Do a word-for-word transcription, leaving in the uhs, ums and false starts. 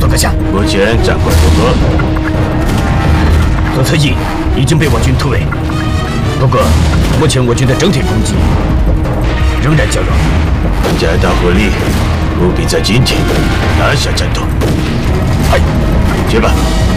阁下， 目前战况如何？ 左侧翼已经被我军突围，不过目前我军的整体攻击仍然较弱。 加大火力，务必在今天拿下战斗。 哎， 去吧。